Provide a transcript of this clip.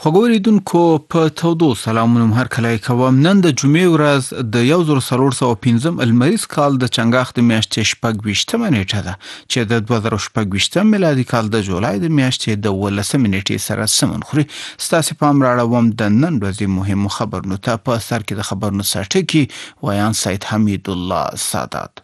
خوګوریدونکو په تودو سلامونو هر کله کوم نن د جمعې ورځ د 1415 المریز کال د چنګاخ د میاشتې شپږ ویشتمه نیټه ده چې د 2015 میلادي کال د جولای د میاشتې د 18 نیټې سره سمون خوري. ستاسو پام راړوم د نن ورځې مهمو خبرونو ته. په سر کې د خبرونو سرټکی وایان سید حمید الله سادات.